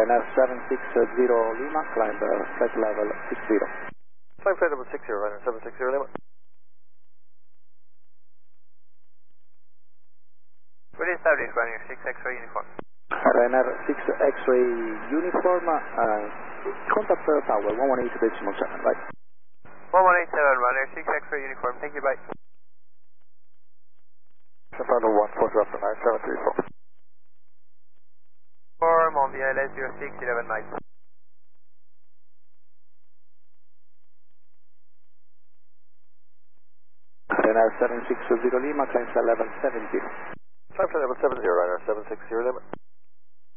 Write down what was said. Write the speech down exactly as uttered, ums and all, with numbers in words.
Ryanair seven six zero Lima, climb uh, flight level six zero. Climb flight level six zero, Ryanair seven six zero Lima. We'll establish Ryanair six X-ray uniform. Ryanair six X-ray uniform, uh, contact uh, tower one one eight decimal seven, right? one one eight seven, Ryanair six X-ray uniform, thank you, bye. Final one four drop Ryanair seven three four. Form on the I L S zero six eleven nine. Ryanair seven six zero Lima, climb flight level seven zero. Climb flight level seven zero, Ryanair seven six zero Lima.